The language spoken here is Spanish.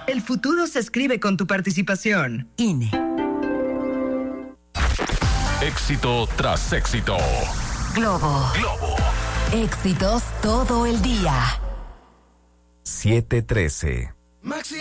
El futuro se escribe con tu participación. INE. Éxito tras éxito. Globo. Éxitos todo el día. 7:13.